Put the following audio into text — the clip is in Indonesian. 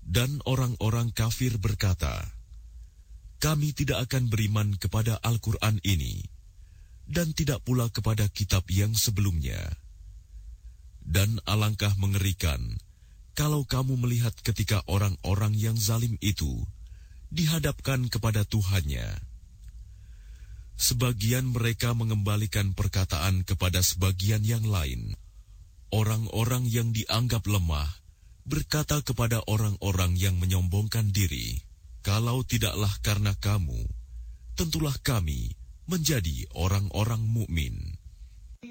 Dan orang-orang kafir berkata, "Kami tidak akan beriman kepada Al-Quran ini, dan tidak pula kepada kitab yang sebelumnya." Dan alangkah mengerikan kalau kamu melihat ketika orang-orang yang zalim itu dihadapkan kepada Tuhannya. Sebagian mereka mengembalikan perkataan kepada sebagian yang lain. Orang-orang yang dianggap lemah berkata kepada orang-orang yang menyombongkan diri, "Kalau tidaklah karena kamu, tentulah kami menjadi orang-orang mukmin."